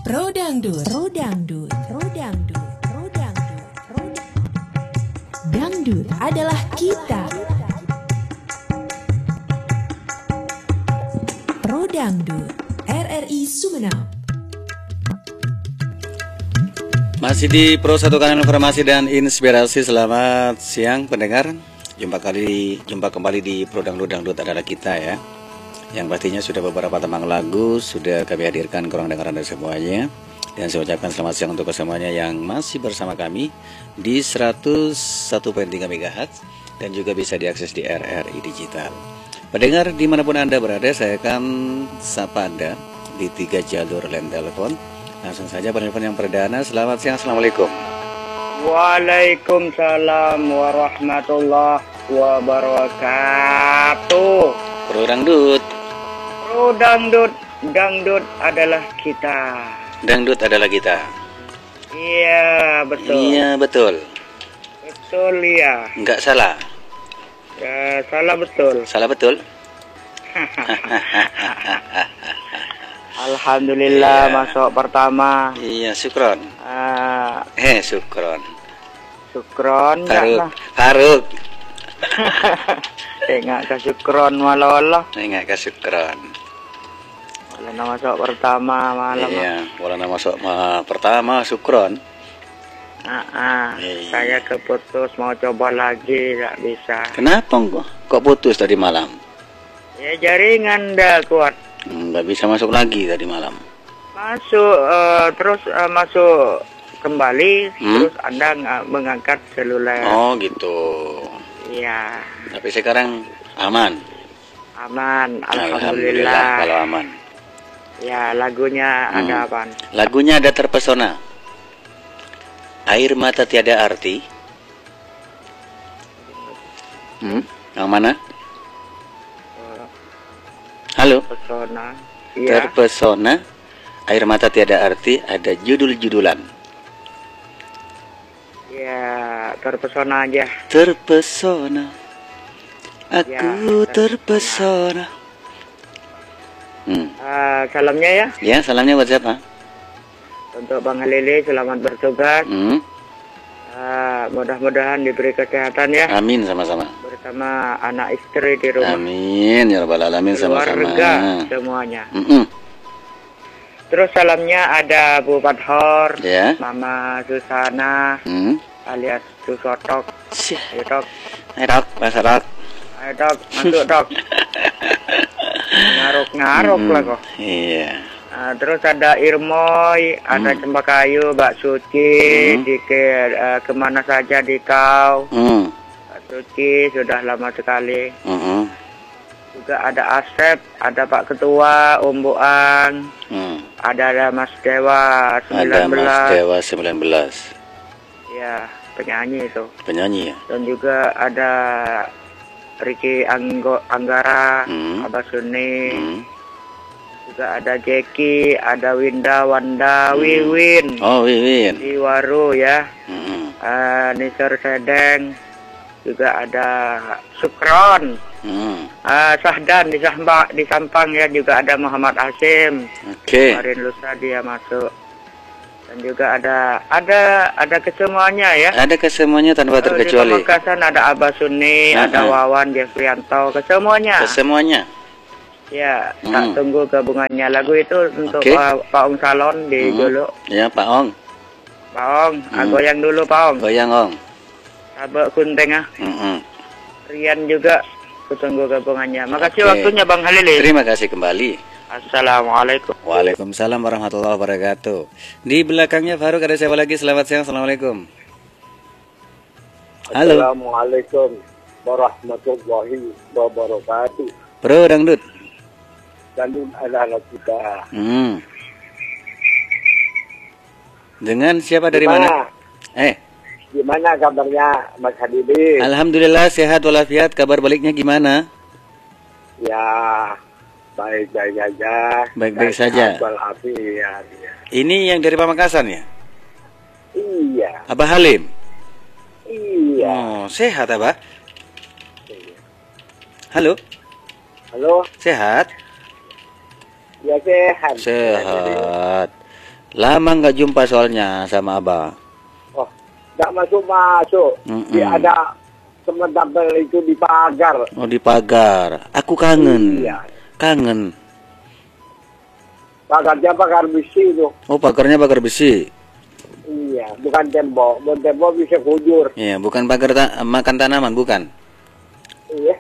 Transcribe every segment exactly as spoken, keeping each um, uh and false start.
Pro Dangdut, Pro Dangdut, Pro Dangdut, Pro Dangdut, Pro Dangdut. Dangdut adalah kita. Pro Dangdut, R R I Sumeneb. Masih di Pro Satu Kanal Informasi dan Inspirasi. Selamat siang pendengar. Jumpa kali jumpa kembali di Pro Dangdut. Dangdut adalah kita ya. Yang pastinya sudah beberapa tembang lagu sudah kami hadirkan ke ruang dengar Anda semuanya. Dan saya ucapkan selamat siang untuk semuanya yang masih bersama kami di seratus satu koma tiga megahertz dan juga bisa diakses di R R I Digital. Pendengar dimanapun Anda berada, saya akan sapa Anda di tiga jalur line telepon. Langsung saja penelpon yang perdana. Selamat siang, Assalamualaikum. Waalaikumsalam warahmatullahi wabarakatuh. Pro Dangdut. Pro Dangdut, Dangdut adalah kita. Dangdut adalah kita. Iya betul. Iya betul. Betul ya. Enggak salah. Ya, salah betul. Salah betul. Alhamdulillah, iya. masuk pertama. Iya, syukron. Uh, Eh, syukron. Syukron. Faruk. Faruk. Tengok ke syukron malah. Enggak ke syukron. Malah masuk pertama malam. Iya, wala masuk ma pertama syukron. Ah, ah. Iya. Saya keputus mau coba lagi, tak bisa. Kenapa kok kok putus tadi malam? Ya jaringan dah kuat. Nggak bisa masuk lagi tadi malam. Masuk uh, terus uh, masuk kembali, hmm? terus Anda nggak mengangkat seluler. Oh gitu. Iya. Tapi sekarang aman. Aman, alhamdulillah. Alhamdulillah kalau aman. Ya, lagunya hmm. ada apa? Lagunya ada Terpesona. Air mata tiada arti. Hmm? Yang mana? Halo. Terpesona. Iya. Terpesona. Air mata tiada arti. Ada judul-judulan. Ya, terpesona aja. Terpesona. Aku Ya, terpesona. Hmm. Uh, salamnya ya. Ya, salamnya buat siapa? Untuk Bang Halili, selamat bertugas. Hmm. Uh, mudah-mudahan diberi kesehatan ya. Amin sama-sama. Bersama anak istri di rumah. Amin ya rabbal alamin sama-sama. Keluarga semuanya. Mm -mm. Terus salamnya ada Bu Padhor, Ya. Mama Susana, Hmm. alias Susotok. Ayo Dok, Hai Dok, bahasa Dok. ayo Dok, masuk Dok. Ngaruk-ngaruk Hmm. lah kok. Iya. Nah, terus ada Irmoy, ada Hmm. Cempakayu, Mbak Suci, Hmm. di ke, uh, kemana saja di kau. Hmm. Mbak Suci sudah lama sekali. Hmm. Juga ada Asep, ada Pak Ketua, Om Boang, Hmm. ada, ada Mas Dewa sembilan Ada belas. Mas Dewa sembilan belas. Ya, penyanyi itu. Penyanyi ya. Dan juga ada Ricky Anggo, Anggara, Hmm. Abah Suni, Hmm. juga ada Jeki, ada Winda, Wanda, Hmm. Wiwin, Oh, Wiwin. di Waru ya, Hmm. uh, Nisar Sedeng, juga ada Sukron, Hmm. uh, Sahdan di Sampang, di Sampang ya, juga ada Muhammad Hasim, Oke. kemarin lusa dia masuk. Dan juga ada ada ada kesemuanya ya. Ada kesemuanya tanpa Oh, terkecuali. di Pamekasan ada Abah Suni, Uh-huh. ada Wawan, Jeffrianto, kesemuanya. Kesemuanya. Ya, Hmm. tak tunggu gabungannya. Lagu itu untuk Oke. Pak, Pak Ong Salon di Hmm. Jolo. Ya, Pak Ong. Pak Ong, ah, Hmm. goyang dulu Pak Ong. Goyang Ong. Sabak kunteng ah. Hmm. Rian juga, kutunggu gabungannya. Makasih Oke. waktunya Bang Halili. Terima kasih kembali. Assalamualaikum. Waalaikumsalam warahmatullahi wabarakatuh. Di belakangnya Faruk ada siapa lagi? Selamat siang, assalamualaikum. Halo. Assalamualaikum warahmatullahi wabarakatuh. Pro Dangdut. Dangdut adalah kita. Hmm. Dengan siapa dari Gimana? mana? Eh, Gimana kabarnya Mas Hadidi? alhamdulillah sehat walafiat. Kabar baliknya gimana? Ya, baik-baik aja. Baik-baik Sehat saja. walafiat, ya. Ini yang dari Pamekasan ya? Iya, Abah Halim. iya. Oh, sehat Abah? Halo, Halo, sehat? ya sehat. Sehat. Lama nggak jumpa soalnya sama Abah. Oh, nggak masuk-masuk. Mm-mm. Dia ada teman tabel itu di pagar. Oh, di pagar. Aku kangen. Iya. Kangen. Pagarnya pagar besi itu. Oh, pagarnya pagar besi. Iya, bukan tembok. Bukan tembok bisa kujur. Iya, bukan pagar ta- makan tanaman, bukan. Iya.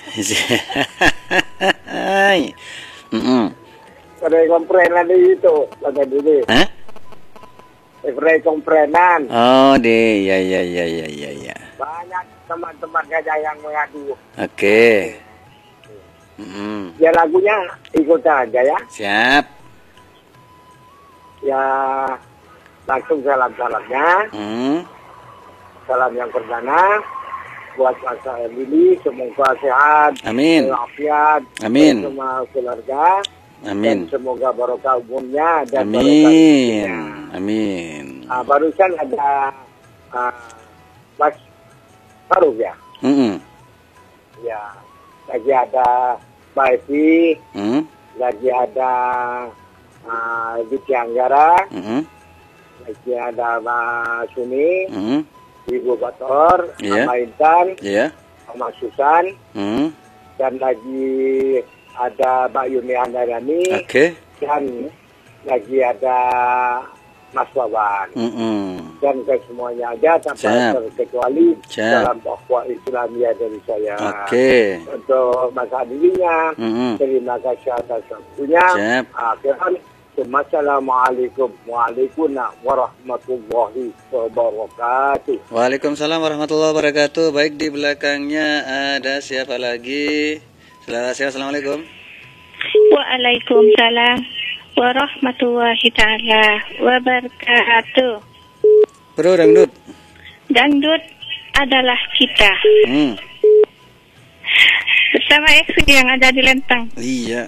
Mm-mm. Ada komprenan itu, pakai dulu. Hah? Spray komprenan. Oh, deh, ya, ya, ya, ya, ya, ya. Banyak teman-teman gajah yang mengadu. Oke. Mm-mm. Ya lagunya ikut aja ya. Siap. Ya langsung salam-salamnya. Hmm. Salam yang pertama buat Mas Lili, semoga sehat, Amin. walafiat, Amin. semua keluarga. Amin. Dan semoga barokah umurnya dan barokah Amin. rezekinya. Amin. Ah, barusan ada ah, Mas Faruk ya. Mm-mm. Ya, lagi ada Mbak Evi, Mm. lagi ada uh, Vicky Anggara, Mm-mm. lagi ada Mbak Suni, Mm. Ibu Bator, Iya. Mbak Intan, Iya. Mbak Susan, Mm. dan lagi ada Mbak Yuni Andarani, Oke. dan lagi ada Mas Wawan. Mm-mm. Dan ke semuanya aja tanpa Siap. terkecuali Siap. dalam dakwah Islamiyah dari saya. Oke. Untuk Mas Adilinya, Mm-mm. terima kasih atas waktunya. Siap. Akhiran, Assalamualaikum warahmatullahi wabarakatuh. Waalaikumsalam warahmatullahi wabarakatuh. Baik, di belakangnya ada siapa lagi? Selamat siang, assalamualaikum. Waalaikumsalam warahmatullahi taala wabarakatuh. Bro Dangdut. Dangdut adalah kita. Hmm. Bersama Eksi yang ada di Lentang. Iya.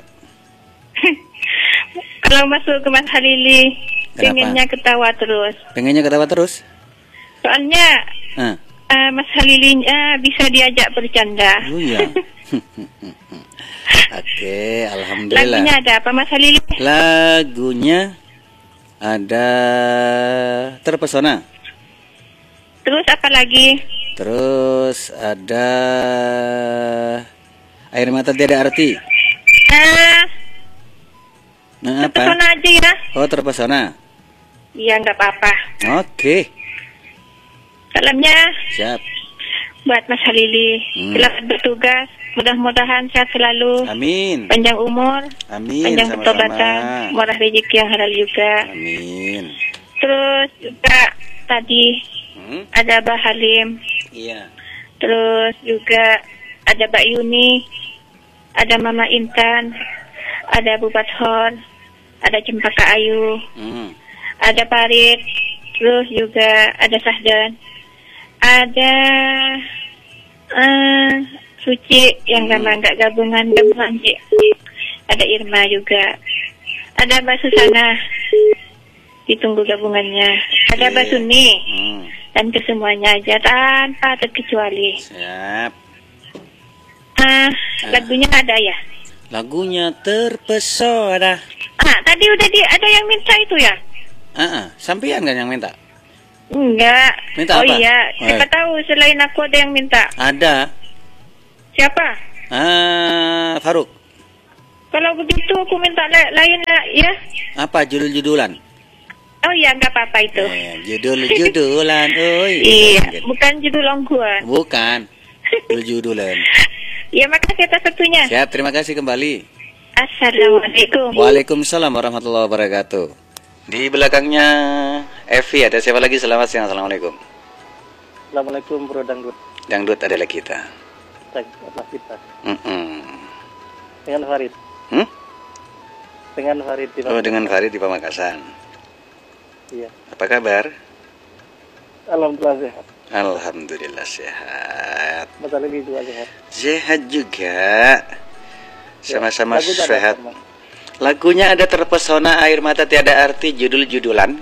Kalau masuk ke Mas Halili, Kenapa? pengennya ketawa terus. Pengennya ketawa terus? Soalnya Ah. uh, Mas Halilinya bisa diajak bercanda. Oh iya. Oke, alhamdulillah. Lagunya ada apa Mas Halili? Lagunya ada Terpesona. Terus apa lagi? Terus ada Air Mata Tiada Arti. Ah, Nah, apa? terpesona aja ya. Oh, Terpesona. Iya, nggak apa-apa. Oke, Salamnya siap. buat Mas Halili. Hmm. Selamat bertugas. Mudah-mudahan sehat selalu. Amin. Panjang umur. Amin. Panjang Sama-sama. pertobatan. Murah rezeki yang halal juga. Amin. Terus juga tadi Hmm? ada Mbak Halim. Iya. Terus juga ada Mbak Yuni. Ada Mama Intan. Ada Bu Bathor. Ada Cempaka Ayu. Hmm. Ada Parit. Terus juga ada Sahdan. Ada eh Suci yang lama nggak gabungan gabungan Ci. Ada Irma juga. Ada Mbak Susana. Ditunggu gabungannya. Ada Mbak Suni. Hmm. Dan kesemuanya aja tanpa terkecuali. Siap. Ah, lagunya ada ya? Lagunya Terpesona. Ah, tadi udah di ada yang minta itu ya? Ah, ah. Sampean kan yang minta? Enggak. Minta oh apa? iya, Oh, siapa iya. tahu selain aku ada yang minta. Ada. Siapa? Ah, Faruk. Kalau begitu aku minta la- lain lah ya. Apa judul-judulan? Oh iya, enggak apa-apa itu. Eh, judul-judulan. Oi. Iya, bukan judul ongguan. Bukan. Judul-judulan. Ya, makasih atas waktunya. Siap, terima kasih kembali. Assalamualaikum. Waalaikumsalam warahmatullahi wabarakatuh. Di belakangnya Evi, ada siapa lagi? Selamat siang, assalamualaikum. Assalamualaikum Bro Dangdut. Dangdut adalah kita. Adalah kita. Mm-mm. Dengan Farid. Hmm? Dengan Farid di Oh, dengan Farid di Pamekasan. Iya. Apa kabar? Alhamdulillah sehat. Alhamdulillah sehat. Masa lagi juga sehat. Sehat juga. Sama-sama Lagu tak ada, sehat. Mas. Lagunya ada Terpesona, Air Mata Tiada Arti, judul-judulan.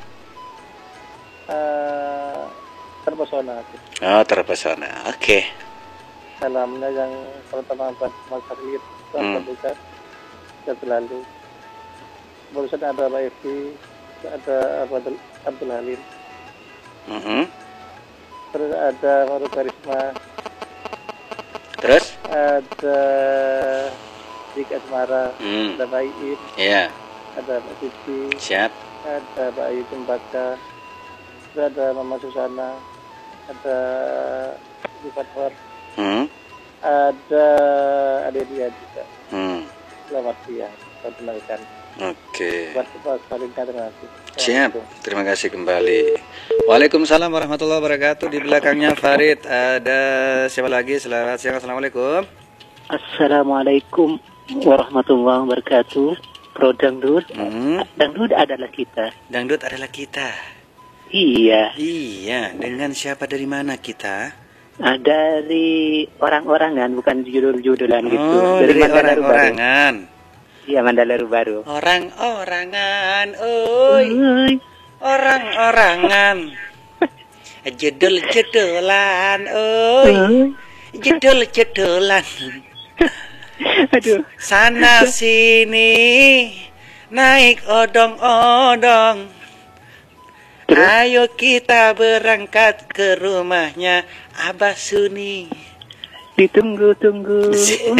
Eh, terpesona. Oh, Terpesona. Oke. Salamnya yang pertama buat Mas Farid. Hmm. Selamat bertugas. Sehat selalu. Barusan ada Mbak Evi. ada Abdul, Abdul Halim. Mm-hmm. Terus ada Maru Karisma. Terus? Ada Dik Asmara. Hmm. Ada Mbak Iin. Iya. Ada Mbak Siti. Siap. Ada Mbak Ayu Cempaka. Terus ada Mama Susana. Ada Ibu Hor. Hmm. Ada Adelia juga. Hmm. Selamat siang. Perkenalkan. Oke. Buat Pak Salinka, terima kasih. Siap. Terima kasih kembali. Waalaikumsalam warahmatullahi wabarakatuh. Di belakangnya Farid. Ada siapa lagi? Selamat siang. Assalamualaikum. Assalamualaikum warahmatullahi wabarakatuh. Pro Dangdut. Hmm. Dangdut adalah kita. Dangdut adalah kita. Iya. Iya. Dengan siapa, dari mana kita? Nah, dari orang-orangan, bukan judul-judulan gitu. Oh, dari orang-orangan. Iya, Mandalaru baru. Orang-orangan, oi. Orang-orangan. Jedul-jedulan, oi. Jedul-jedulan. Aduh. Sana sini naik odong-odong. Ayo kita berangkat ke rumahnya Abah Suni. Ditunggu-tunggu.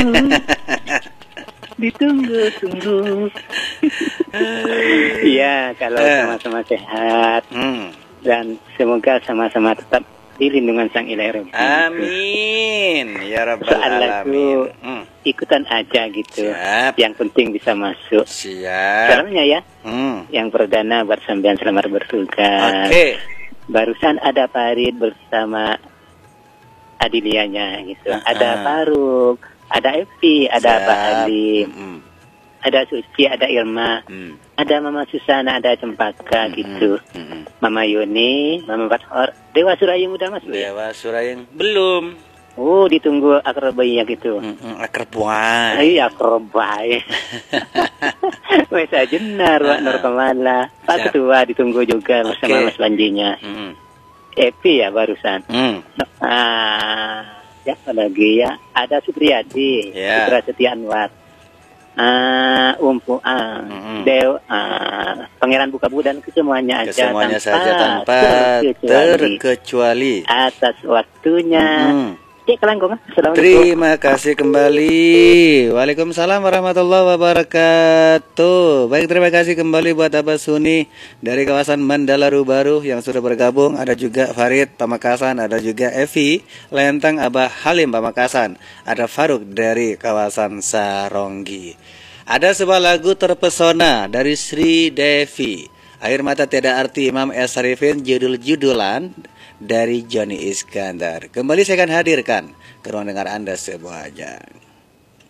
Ditunggu-tunggu. Iya, kalau sama-sama sehat. Hmm. Dan semoga sama-sama tetap di lindungan Sang Ilahi. Amin. Ya Rabbal Alamin. Hmm. Ikutan aja gitu. Siap. Yang penting bisa masuk. Siap. Salamnya ya. Hmm. Yang perdana buat sampean, selamat bertugas. Oke. Barusan ada Farid bersama Adilianya gitu. Uh-huh. Ada Faruk, ada Evi, ada Siap. Pak Halim, Mm-mm. ada Suci, ada Irma, Mm. ada Mama Susana, ada Cempaka Mm-mm. gitu. Mm-mm. Mama Yuni, Mama Fathor, Dewa Surayung udah masuk ya? Dewa Surayung belum. Oh, ditunggu akar bayinya gitu. Mm-mm. Akrab buah. Iya, kerobay. Wes ajenar, Pak Nur Kamala. Pak Siap. Ketua ditunggu juga bersama Oke. Mas Banjinya. Mm-mm. Epi ya barusan. Mm. Ah, ya apa lagi ya? Ada Supriyadi, Ya. Putra Setia Anwar. Ah, Umpu ah, Mm-mm. Dew, ah, Pangeran Bukabudan ke semuanya aja Kesemuanya tanpa saja tanpa terkecuali. terkecuali. Atas waktunya. Mm. Cek Kelangkong. Assalamualaikum. Terima kasih kembali. Waalaikumsalam warahmatullahi wabarakatuh. Baik, terima kasih kembali buat Abah Suni dari kawasan Mandalaru Baru yang sudah bergabung. Ada juga Farid Pamekasan, ada juga Evi Lenteng, Abah Halim Pamekasan, ada Faruk dari kawasan Saronggi. Ada sebuah lagu Terpesona dari Sri Devi. Air Mata Tiada Arti Imam S. Arifin, judul-judulan dari Johnny Iskandar. Kembali saya akan hadirkan ke ruang dengar Anda sebuah ajang.